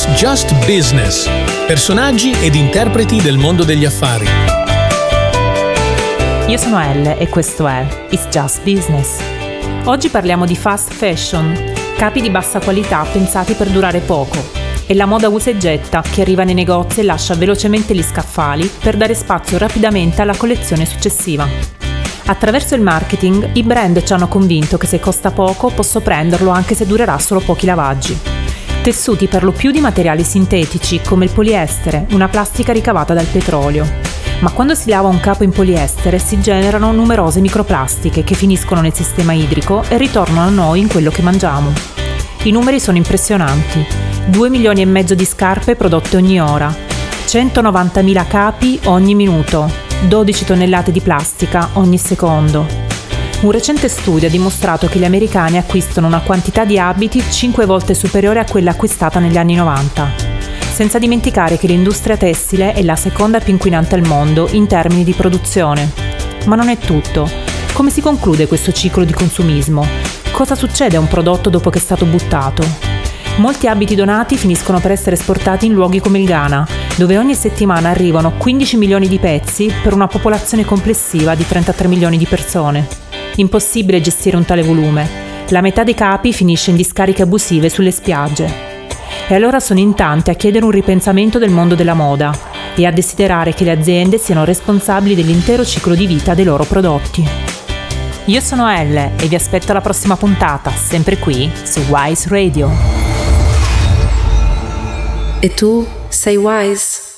Just Business. Personaggi ed interpreti del mondo degli affari. Io sono Elle e questo è It's Just Business. Oggi parliamo di fast fashion, capi di bassa qualità pensati per durare poco, e la moda usa e getta che arriva nei negozi e lascia velocemente gli scaffali per dare spazio rapidamente alla collezione successiva. Attraverso il marketing, i brand ci hanno convinto che se costa poco posso prenderlo anche se durerà solo pochi lavaggi. Tessuti per lo più di materiali sintetici come il poliestere, una plastica ricavata dal petrolio. Ma quando si lava un capo in poliestere si generano numerose microplastiche che finiscono nel sistema idrico e ritornano a noi in quello che mangiamo. I numeri sono impressionanti: 2,5 milioni di scarpe prodotte ogni ora, 190.000 capi ogni minuto, 12 tonnellate di plastica ogni secondo. Un recente studio ha dimostrato che gli americani acquistano una quantità di abiti 5 volte superiore a quella acquistata negli anni 90. Senza dimenticare che l'industria tessile è la seconda più inquinante al mondo in termini di produzione. Ma non è tutto. Come si conclude questo ciclo di consumismo? Cosa succede a un prodotto dopo che è stato buttato? Molti abiti donati finiscono per essere esportati in luoghi come il Ghana, dove ogni settimana arrivano 15 milioni di pezzi per una popolazione complessiva di 33 milioni di persone. Impossibile gestire un tale volume. La metà dei capi finisce in discariche abusive sulle spiagge. E allora sono in tanti a chiedere un ripensamento del mondo della moda e a desiderare che le aziende siano responsabili dell'intero ciclo di vita dei loro prodotti. Io sono Elle e vi aspetto alla prossima puntata, sempre qui su Wise Radio. E tu sei wise?